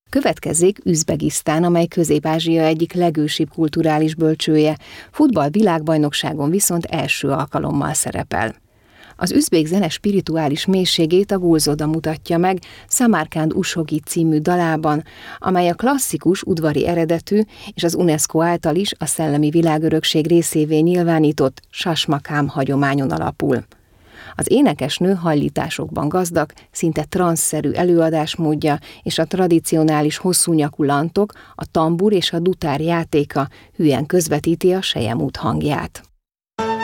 Következzék Üzbegisztán, amely Közép-Ázsia egyik legősibb kulturális bölcsője, futball világbajnokságon viszont első alkalommal szerepel. Az üzbék zene spirituális mélységét a Gulzoda mutatja meg Samarkand Ushogit című dalában, amely a klasszikus udvari eredetű és az UNESCO által is a szellemi világörökség részévé nyilvánított sasmakám hagyományon alapul. Az énekesnő hajlításokban gazdag, szinte transzszerű előadásmódja és a tradicionális hosszúnyakú lantok, a tambur és a dutár játéka hülyen közvetíti a selyemút hangját.